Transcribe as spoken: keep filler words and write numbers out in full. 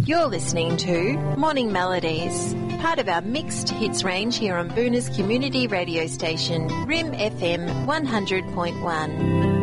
You're listening to Morning Melodies, part of our mixed hits range here on Boona's community radio station, R I M F M one hundred point one.